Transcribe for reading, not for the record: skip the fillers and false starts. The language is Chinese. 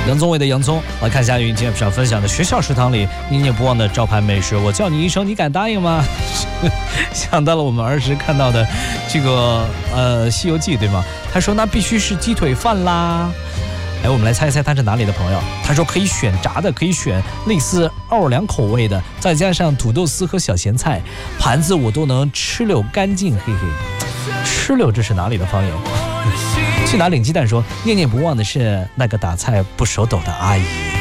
杨宗纬的洋葱。来看一下云今天想分享的学校食堂里念念不忘的招牌美食，我叫你一声，你敢答应吗？想到了我们儿时看到的这个西游记，对吗？他说那必须是鸡腿饭啦。哎，我们来猜一猜他是哪里的朋友。他说可以选炸的，可以选类似奥尔良口味的，再加上土豆丝和小咸菜，盘子我都能吃溜干净，嘿嘿。吃溜这是哪里的方言？去哪领鸡蛋说念念不忘的是那个打菜不手抖的阿姨。